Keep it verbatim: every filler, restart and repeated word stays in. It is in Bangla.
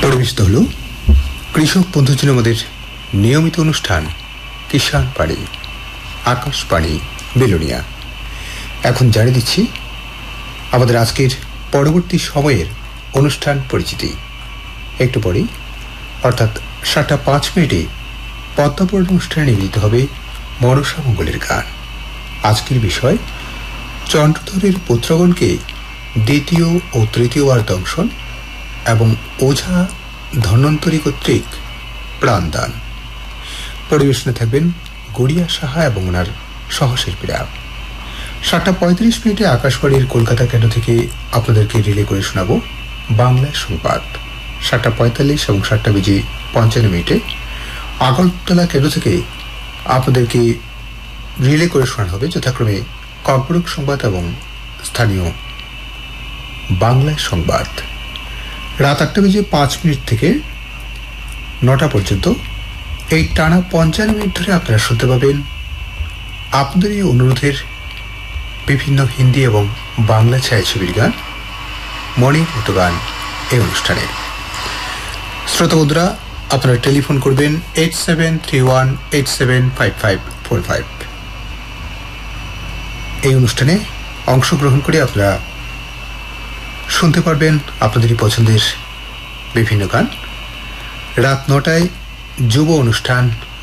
পরিবেশিত হল কৃষক বন্ধুর জন্য আমাদের নিয়মিত অনুষ্ঠান কিষাণ পাড়ি, আকাশবাণী বেলোনিয়া। এখন জানিয়ে দিচ্ছি আমাদের আজকের পরবর্তী সময়ের অনুষ্ঠান পরিচিতি। একটু পরেই অর্থাৎ সাতটা পাঁচ মিনিটে পদ্মাপূর্ণ অনুষ্ঠানে নিবেদিত হবে মনসা মঙ্গলের গান। আজকের বিষয় চন্দ্রধরের পুত্রগণকে দ্বিতীয় ও তৃতীয়বার দংশন এবং ওঝা ধন্বন্তরী কর্তৃক প্রাণদান। পরিবেশনে থাকবেন গড়িয়া সাহা এবং ওনার সহশিল্পীরা। সাতটা পঁয়ত্রিশ মিনিটে আকাশবাণীর কলকাতা কেন্দ্র থেকে আপনাদেরকে রিলে করে শোনাব বাংলায় সংবাদ। সাতটা পঁয়তাল্লিশ এবং সাতটা বেজে পঞ্চান্ন মিনিটে আগরতলা কেন্দ্র থেকে আপনাদেরকে রিলে করে শোনানো হবে যথাক্রমে কর্পোরেট সংবাদ এবং স্থানীয় বাংলায় সংবাদ। রাত আটটা বেজে পাঁচ মিনিট থেকে নটা পর্যন্ত এই টানা পঞ্চান্ন মিনিট ধরে আপনারা শুনতে পাবেন আপনাদের এই অনুরোধের বিভিন্ন হিন্দি এবং বাংলা ছায়াছবির গান, মনের মতো গান এই অনুষ্ঠানে। শ্রোতা বন্ধুরা, আপনারা টেলিফোন করবেন eight seven three one eight seven five five four five. এই অনুষ্ঠানে অংশগ্রহণ করে আপনারা শুনতে পারবেন আপনাদেরই পছন্দের বিভিন্ন গান। রাত নটায় যুব অনুষ্ঠান